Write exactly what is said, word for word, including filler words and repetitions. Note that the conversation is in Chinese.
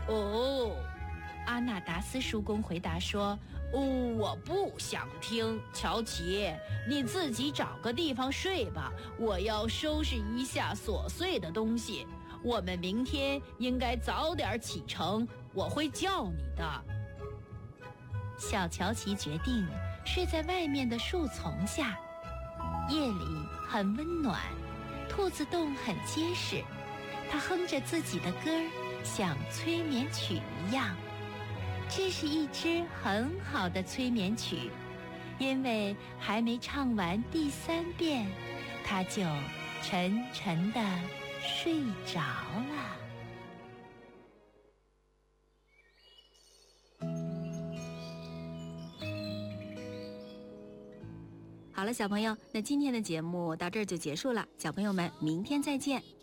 哦，阿纳达斯叔公回答说：“哦，我不想听。乔奇，你自己找个地方睡吧，我要收拾一下琐碎的东西。我们明天应该早点启程，我会叫你的。”小乔奇决定睡在外面的树丛下，夜里很温暖，兔子洞很结实，它哼着自己的歌儿，像催眠曲一样。这是一支很好的催眠曲，因为还没唱完第三遍，它就沉沉地睡着了。 好了，小朋友，那今天的节目到这儿就结束了，小朋友们，明天再见。